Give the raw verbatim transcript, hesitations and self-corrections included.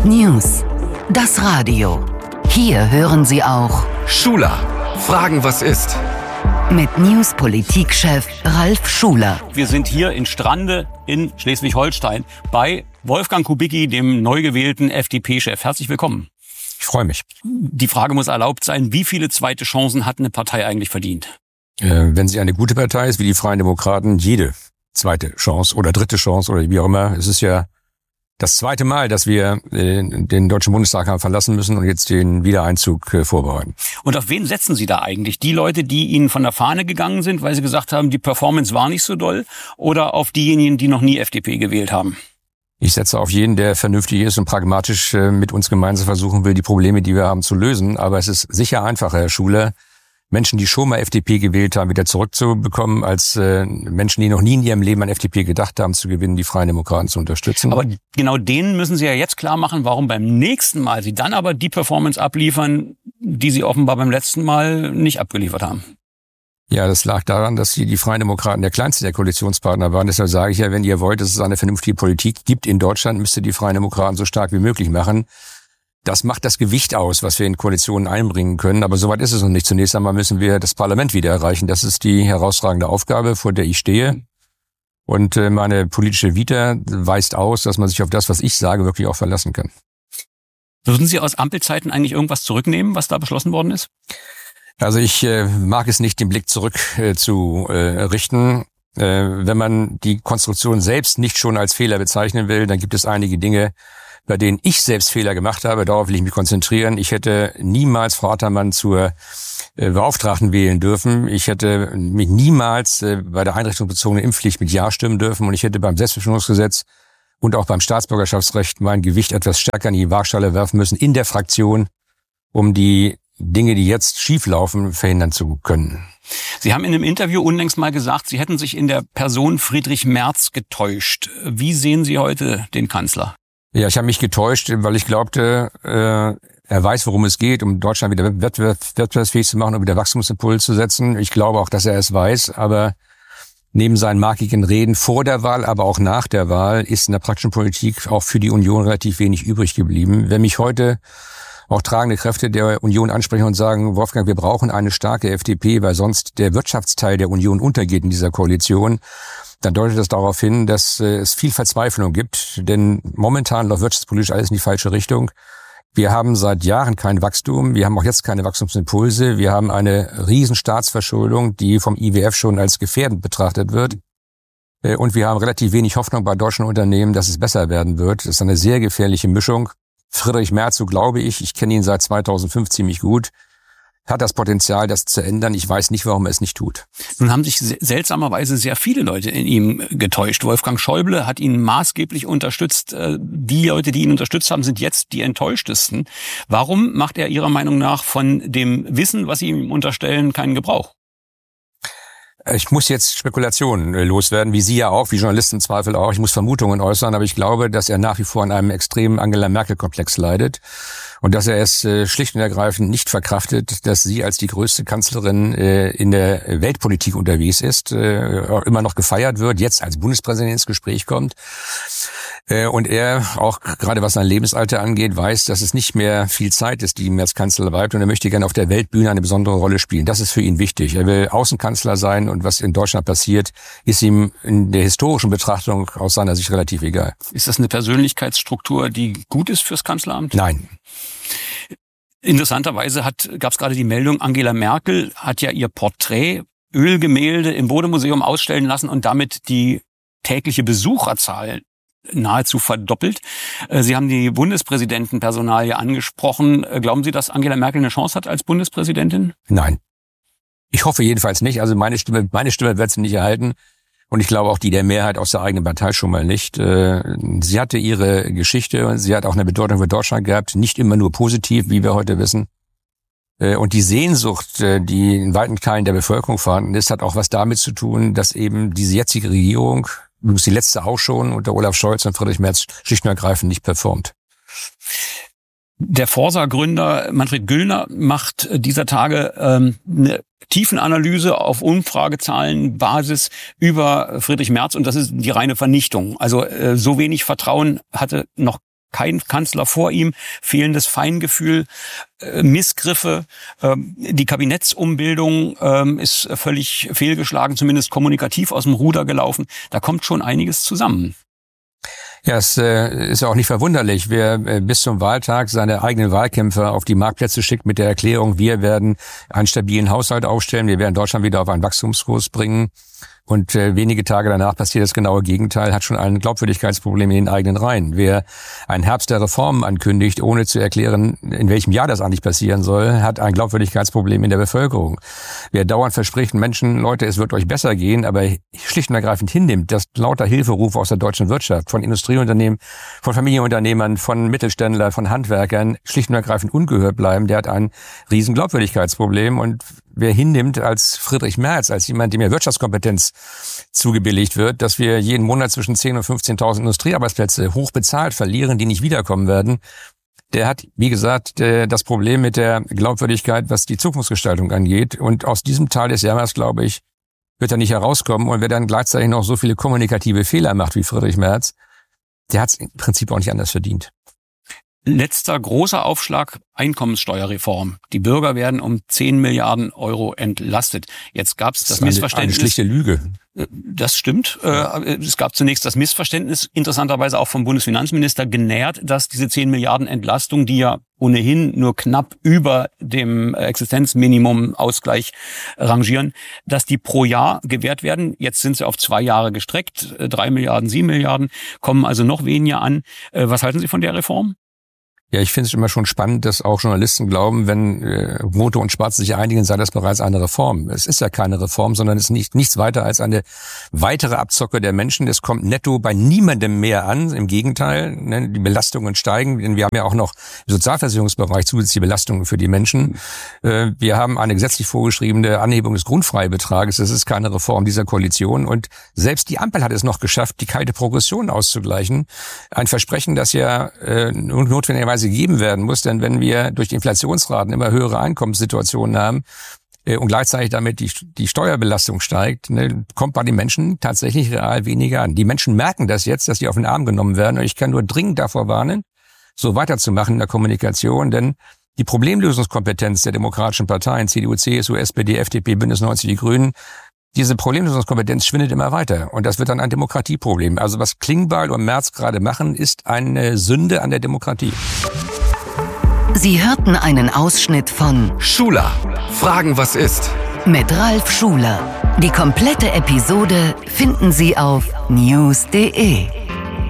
News. Das Radio. Hier hören Sie auch Schuler. Fragen, was ist? Mit News-Politik-Chef Ralf Schuler. Wir sind hier in Strande in Schleswig-Holstein bei Wolfgang Kubicki, dem neu gewählten F D P-Chef. Herzlich willkommen. Ich freue mich. Die Frage muss erlaubt sein, wie viele zweite Chancen hat eine Partei eigentlich verdient? Äh, wenn sie eine gute Partei ist, wie die Freien Demokraten, jede zweite Chance oder dritte Chance oder wie auch immer. Es ist ja das zweite Mal, dass wir äh, den Deutschen Bundestag haben verlassen müssen und jetzt den Wiedereinzug äh, vorbereiten. Und auf wen setzen Sie da eigentlich? Die Leute, die Ihnen von der Fahne gegangen sind, weil Sie gesagt haben, die Performance war nicht so doll? Oder auf diejenigen, die noch nie F D P gewählt haben? Ich setze auf jeden, der vernünftig ist und pragmatisch äh, mit uns gemeinsam versuchen will, die Probleme, die wir haben, zu lösen. Aber es ist sicher einfacher, Herr Schuler, Menschen, die schon mal F D P gewählt haben, wieder zurückzubekommen, als äh, Menschen, die noch nie in ihrem Leben an F D P gedacht haben, zu gewinnen, die Freien Demokraten zu unterstützen. Aber genau denen müssen Sie ja jetzt klar machen, warum beim nächsten Mal Sie dann aber die Performance abliefern, die Sie offenbar beim letzten Mal nicht abgeliefert haben. Ja, das lag daran, dass die, die Freien Demokraten der kleinste der Koalitionspartner waren. Deshalb sage ich ja, wenn ihr wollt, dass es eine vernünftige Politik gibt in Deutschland, müsst ihr die Freien Demokraten so stark wie möglich machen. Das macht das Gewicht aus, was wir in Koalitionen einbringen können. Aber soweit ist es noch nicht. Zunächst einmal müssen wir das Parlament wieder erreichen. Das ist die herausragende Aufgabe, vor der ich stehe. Und meine politische Vita weist aus, dass man sich auf das, was ich sage, wirklich auch verlassen kann. Würden Sie aus Ampelzeiten eigentlich irgendwas zurücknehmen, was da beschlossen worden ist? Also ich äh, mag es nicht, den Blick zurück äh, zu äh, richten. Äh, wenn man die Konstruktion selbst nicht schon als Fehler bezeichnen will, dann gibt es einige Dinge, bei denen ich selbst Fehler gemacht habe. Darauf will ich mich konzentrieren. Ich hätte niemals Frau Attermann zur äh, Beauftragten wählen dürfen. Ich hätte mich niemals äh, bei der einrichtungsbezogenen Impfpflicht mit Ja stimmen dürfen. Und ich hätte beim Selbstbestimmungsgesetz und auch beim Staatsbürgerschaftsrecht mein Gewicht etwas stärker in die Waagschale werfen müssen in der Fraktion, um die Dinge, die jetzt schieflaufen, verhindern zu können. Sie haben in einem Interview unlängst mal gesagt, Sie hätten sich in der Person Friedrich Merz getäuscht. Wie sehen Sie heute den Kanzler? Ja, ich habe mich getäuscht, weil ich glaubte, äh, er weiß, worum es geht, um Deutschland wieder wettbewerbsfähig zu machen und wieder Wachstumsimpuls zu setzen. Ich glaube auch, dass er es weiß, aber neben seinen markigen Reden vor der Wahl, aber auch nach der Wahl, ist in der praktischen Politik auch für die Union relativ wenig übrig geblieben. Wer mich heute auch tragende Kräfte der Union ansprechen und sagen, Wolfgang, wir brauchen eine starke F D P, weil sonst der Wirtschaftsteil der Union untergeht in dieser Koalition, dann deutet das darauf hin, dass äh, es viel Verzweiflung gibt. Denn momentan läuft wirtschaftspolitisch alles in die falsche Richtung. Wir haben seit Jahren kein Wachstum, wir haben auch jetzt keine Wachstumsimpulse, wir haben eine riesen Staatsverschuldung, die vom I W F schon als gefährdend betrachtet wird. Äh, und wir haben relativ wenig Hoffnung bei deutschen Unternehmen, dass es besser werden wird. Das ist eine sehr gefährliche Mischung. Friedrich Merz, so glaube ich, ich kenne ihn seit zweitausendfünf ziemlich gut, hat das Potenzial, das zu ändern. Ich weiß nicht, warum er es nicht tut. Nun haben sich seltsamerweise sehr viele Leute in ihm getäuscht. Wolfgang Schäuble hat ihn maßgeblich unterstützt. Die Leute, die ihn unterstützt haben, sind jetzt die enttäuschtesten. Warum macht er Ihrer Meinung nach von dem Wissen, was Sie ihm unterstellen, keinen Gebrauch? Ich muss jetzt Spekulationen loswerden, wie Sie ja auch, wie Journalisten im Zweifel auch. Ich muss Vermutungen äußern, aber ich glaube, dass er nach wie vor an einem extremen Angela-Merkel-Komplex leidet und dass er es äh, schlicht und ergreifend nicht verkraftet, dass sie als die größte Kanzlerin äh, in der Weltpolitik unterwegs ist, äh, immer noch gefeiert wird, jetzt als Bundespräsident ins Gespräch kommt. Äh, und er, auch gerade was sein Lebensalter angeht, weiß, dass es nicht mehr viel Zeit ist, die ihm als Kanzler bleibt, und er möchte gerne auf der Weltbühne eine besondere Rolle spielen. Das ist für ihn wichtig. Er will Außenkanzler sein, und was in Deutschland passiert, ist ihm in der historischen Betrachtung aus seiner Sicht relativ egal. Ist das eine Persönlichkeitsstruktur, die gut ist fürs Kanzleramt? Nein. Interessanterweise hat, gab es gerade die Meldung, Angela Merkel hat ja ihr Porträt, Ölgemälde im Bode-Museum ausstellen lassen und damit die tägliche Besucherzahl nahezu verdoppelt. Sie haben die Bundespräsidentenpersonalie angesprochen. Glauben Sie, dass Angela Merkel eine Chance hat als Bundespräsidentin? Nein. Ich hoffe jedenfalls nicht. Also meine Stimme, meine Stimme wird sie nicht erhalten. Und ich glaube auch die der Mehrheit aus der eigenen Partei schon mal nicht. Sie hatte ihre Geschichte und sie hat auch eine Bedeutung für Deutschland gehabt. Nicht immer nur positiv, wie wir heute wissen. Und die Sehnsucht, die in weiten Teilen der Bevölkerung vorhanden ist, hat auch was damit zu tun, dass eben diese jetzige Regierung, übrigens die letzte auch schon, unter Olaf Scholz und Friedrich Merz, schlicht und ergreifend nicht performt. Der Forsa-Gründer Manfred Güllner macht dieser Tage ähm, eine Tiefenanalyse auf Umfragezahlenbasis über Friedrich Merz, und das ist die reine Vernichtung. Also äh, so wenig Vertrauen hatte noch kein Kanzler vor ihm, fehlendes Feingefühl, äh, Missgriffe, äh, die Kabinettsumbildung äh, ist völlig fehlgeschlagen, zumindest kommunikativ aus dem Ruder gelaufen. Da kommt schon einiges zusammen. Ja, es äh, ist auch nicht verwunderlich, wer äh, bis zum Wahltag seine eigenen Wahlkämpfer auf die Marktplätze schickt mit der Erklärung, wir werden einen stabilen Haushalt aufstellen, wir werden Deutschland wieder auf einen Wachstumskurs bringen. Und äh, wenige Tage danach passiert das genaue Gegenteil, hat schon ein Glaubwürdigkeitsproblem in den eigenen Reihen. Wer einen Herbst der Reformen ankündigt, ohne zu erklären, in welchem Jahr das eigentlich passieren soll, hat ein Glaubwürdigkeitsproblem in der Bevölkerung. Wer dauernd verspricht, Menschen, Leute, es wird euch besser gehen, aber schlicht und ergreifend hinnimmt, dass lauter Hilferufe aus der deutschen Wirtschaft, von Industrieunternehmen, von Familienunternehmern, von Mittelständlern, von Handwerkern schlicht und ergreifend ungehört bleiben, der hat ein riesen Glaubwürdigkeitsproblem. Und wer hinnimmt als Friedrich Merz, als jemand, dem ja Wirtschaftskompetenz zugebilligt wird, dass wir jeden Monat zwischen zehntausend und fünfzehntausend Industriearbeitsplätze hoch bezahlt verlieren, die nicht wiederkommen werden, der hat, wie gesagt, das Problem mit der Glaubwürdigkeit, was die Zukunftsgestaltung angeht. Und aus diesem Teil des Jammers, glaube ich, wird er nicht herauskommen. Und wer dann gleichzeitig noch so viele kommunikative Fehler macht wie Friedrich Merz, der hat es im Prinzip auch nicht anders verdient. Letzter großer Aufschlag, Einkommenssteuerreform. Die Bürger werden um zehn Milliarden Euro entlastet. Jetzt gab es das, das Missverständnis. Eine schlichte Lüge. Das stimmt. Es gab zunächst das Missverständnis, interessanterweise auch vom Bundesfinanzminister genährt, dass diese zehn Milliarden Entlastung, die ja ohnehin nur knapp über dem Existenzminimum-Ausgleich rangieren, dass die pro Jahr gewährt werden. Jetzt sind sie auf zwei Jahre gestreckt. Drei Milliarden, sieben Milliarden, kommen also noch weniger an. Was halten Sie von der Reform? Ja, ich finde es immer schon spannend, dass auch Journalisten glauben, wenn äh, Moto und Schwarz sich einigen, sei das bereits eine Reform. Es ist ja keine Reform, sondern es ist nicht, nichts weiter als eine weitere Abzocke der Menschen. Es kommt netto bei niemandem mehr an. Im Gegenteil, ne, die Belastungen steigen, denn wir haben ja auch noch im Sozialversicherungsbereich zusätzliche Belastungen für die Menschen. Äh, wir haben eine gesetzlich vorgeschriebene Anhebung des Grundfreibetrages. Das ist keine Reform dieser Koalition. Und selbst die Ampel hat es noch geschafft, die kalte Progression auszugleichen. Ein Versprechen, das ja äh, notwendigerweise gegeben werden muss, denn wenn wir durch die Inflationsraten immer höhere Einkommenssituationen haben äh, und gleichzeitig damit die, die Steuerbelastung steigt, ne, kommt bei den Menschen tatsächlich real weniger an. Die Menschen merken das jetzt, dass sie auf den Arm genommen werden, und ich kann nur dringend davor warnen, so weiterzumachen in der Kommunikation, denn die Problemlösungskompetenz der demokratischen Parteien, C D U, C S U, S P D, F D P, Bündnis neunzig, die Grünen, diese Problemlösungskompetenz schwindet immer weiter, und das wird dann ein Demokratieproblem. Also was Klingbeil und Merz gerade machen, ist eine Sünde an der Demokratie. Sie hörten einen Ausschnitt von Schuler, Fragen, was ist? Mit Ralf Schuler. Die komplette Episode finden Sie auf news punkt de.